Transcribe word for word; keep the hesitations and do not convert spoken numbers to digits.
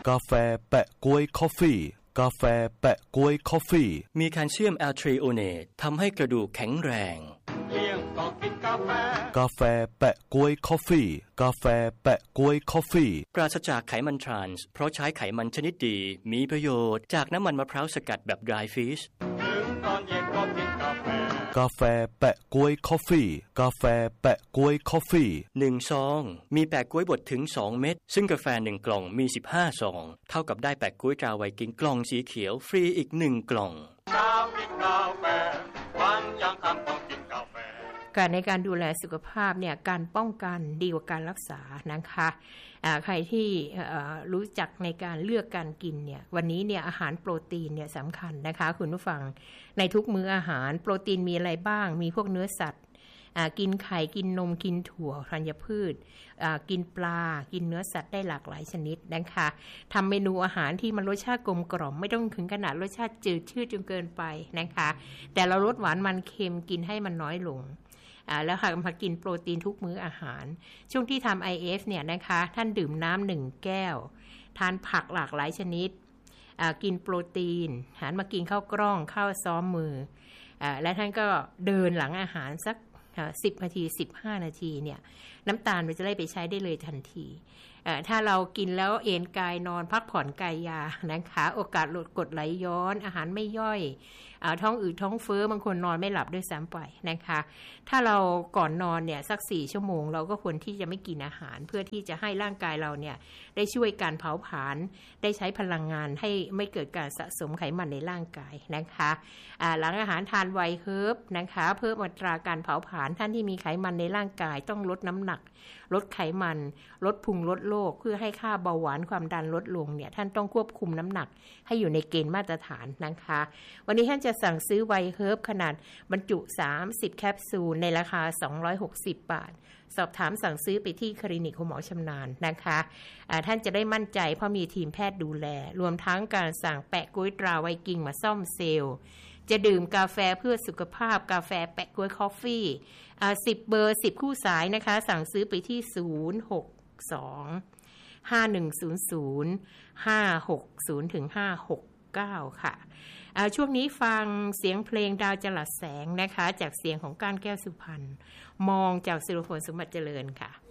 กาแฟแปะก๊วยคอฟฟี่กาแฟแปะก๊วยคอฟฟี่มีแคลเซียมแอลทริโอเนตทำให้กระดูกแข็งแรงเลี้ยงก็กินกาแฟกาแฟแปะก๊วยคอฟฟี่กาแฟแปะก๊วยคอฟฟี่ปราศจากไขมันทรานส์เพราะใช้ไขมันชนิดดีมีประโยชน์จากน้ำมันมะพร้าวสกัดแบบ dry fish ถึงตอนเย็นก็กินกาแฟกาแฟแปะก๊วยคอฟฟี่กาแฟแปะก๊วยคอฟฟี่หนึ่งซองมีแปะก๊วยบดถึงสองเม็ดซึ่งกาแฟหนึ่งกล่องมีสิบห้าซองเท่ากับได้แปะก๊วยตราไวกิ้งกล่องสีเขียวฟรีอีกหนึ่งกล่องเช้ากินกาแฟวันยังค่ำต้องกินกาแฟการในการดูแลสุขภาพเนี่ยการป้องกันดีกว่าการรักษานะคะใครที่รู้จักในการเลือกการกินเนี่ยวันนี้เนี่ยอาหารโปรตีนเนี่ยสำคัญนะคะคุณผู้ฟังในทุกมื้ออาหารโปรตีนมีอะไรบ้างมีพวกเนื้อสัตว์กินไข่กินนมกินถั่วธัญพืชกินปลากินเนื้อสัตว์ได้หลากหลายชนิดนะคะทำเมนูอาหารที่มันรสชาติกลมกล่อมไม่ต้องถึงขนาดรสชาติจืดชืดจนเกินไปนะคะแต่เราลดหวานมันเค็มกินให้มันน้อยลงแล้วค่ะมากินโปรตีนทุกมื้ออาหารช่วงที่ทำ ไอ เอฟ เนี่ยนะคะท่านดื่มน้ำหนึ่งแก้วทานผักหลากหลายชนิดกินโปรตีนหันมากินข้าวกล้องข้าวซ้อมมือและท่านก็เดินหลังอาหารสักสิบนาทีสิบห้านาทีเนี่ยน้ำตาลมันจะได้ไปใช้ได้เลยทันทีถ้าเรากินแล้วเอนกายนอนพักผ่อนกายยานะคะโอกาสหลดกรดไหลย้อนอาหารไม่ย่อยท้องอืดท้องเฟ้อบางคนนอนไม่หลับด้วยซ้ำไปนะคะถ้าเราก่อนนอนเนี่ยสักสี่ชั่วโมงเราก็ควรที่จะไม่กินอาหารเพื่อที่จะให้ร่างกายเราเนี่ยได้ช่วยการเผาผลาญได้ใช้พลังงานให้ไม่เกิดการสะสมไขมันในร่างกายนะคะหลังอาหารทานไวเฮิร์บนะคะเพิ่มอัตราการเผาผลาญท่านที่มีไขมันในร่างกายต้องลดน้ำหนักลดไขมันลดพุงลดโรคเพื่อให้ค่าเบาหวานความดันลดลงเนี่ยท่านต้องควบคุมน้ำหนักให้อยู่ในเกณฑ์มาตรฐานนะคะวันนี้ท่านจะสั่งซื้อไวเฮิร์บขนาดบรรจุสามสิบแคปซูลในราคาสองร้อยหกสิบบาทสอบถามสั่งซื้อไปที่คลินิกคุณหมอชำนาญนะคะท่านจะได้มั่นใจเพราะมีทีมแพทย์ดูแลรวมทั้งการสั่งแปะก๊วยตราไวกิ้งมาซ่อมเซลล์จะดื่มกาแฟเพื่อสุขภาพกาแฟแปะก๊วยคอฟฟี่อ่าสิบเบอร์สิบคู่สายนะคะสั่งซื้อไปที่ศูนย์ หก สอง ห้า หนึ่ง ศูนย์ ศูนย์ ห้า หก ศูนย์ ถึง ห้า หก เก้าค่ะอ่าช่วงนี้ฟังเสียงเพลงดาวจรัสแสงนะคะจากเสียงของก้านแก้วสุพรรณมองจากศิลปพลสมบัติเจริญค่ะ